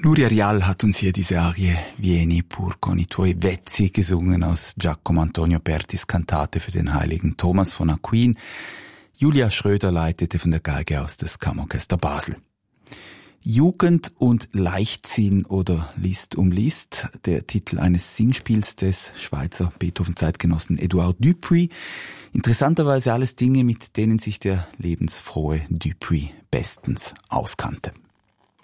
Nuria Rial hat uns hier diese Arie Vieni pur con i tuoi vezzi gesungen aus Giacomo Antonio Pertis Kantate für den heiligen Thomas von Aquin. Julia Schröder leitete von der Geige aus das Kammerorchester Basel. Jugend und Leichtsinn oder List um List, der Titel eines Singspiels des Schweizer Beethoven-Zeitgenossen Edouard Dupuy. Interessanterweise alles Dinge, mit denen sich der lebensfrohe Dupuy bestens auskannte.